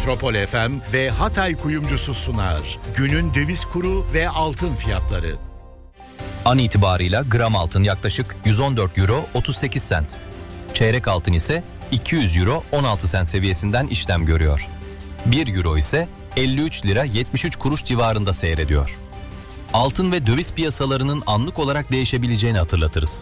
Metropol FM ve Hatay Kuyumcusu sunar. Günün döviz kuru ve altın fiyatları. An itibarıyla gram altın yaklaşık 114 euro 38 sent. Çeyrek altın ise 200 euro 16 sent seviyesinden işlem görüyor. 1 euro ise 53 lira 73 kuruş civarında seyrediyor. Altın ve döviz piyasalarının anlık olarak değişebileceğini hatırlatırız.